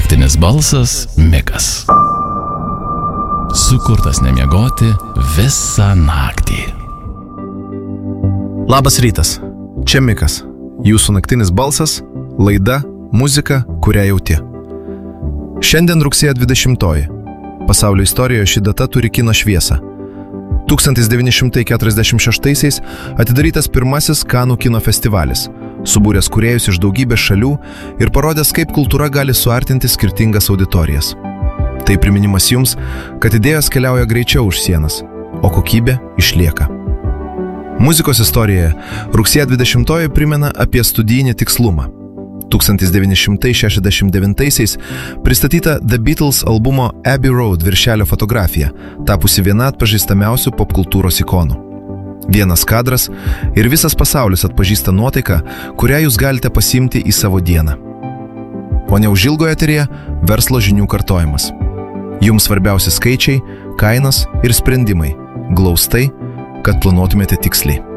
naktinis balsas Mikas. Sukurtas nemiegoti visą naktį. Labas rytas, čia Mikas. Jūsų naktinis balsas, laida, muzika, kurią jauti. Šiandien rugsėjo 20-oji. Pasaulio istorijoje ši data turi kino šviesą. 1946-aisiais atidarytas pirmasis Kanų kino festivalis, subūręs kūrėjus iš daugybės šalių ir parodęs, kaip kultūra gali suartinti skirtingas auditorijas. Tai priminimas jums, kad idėjos keliauja greičiau už sienas, o kokybė išlieka. Muzikos istorijoje rugsėjo 20-oji primena apie studijinį tikslumą. 1969-aisiais pristatyta The Beatles albumo Abbey Road viršelio fotografija, tapusi viena atpažįstamiausių popkultūros ikonų. Vienas kadras ir visas pasaulis atpažįsta nuotaiką, kurią jūs galite pasiimti į savo dieną. O neužilgo eteryje verslo žinių kartojimas. Jums svarbiausi skaičiai, kainos ir sprendimai, glaustai, kad planuotumėte tiksliai.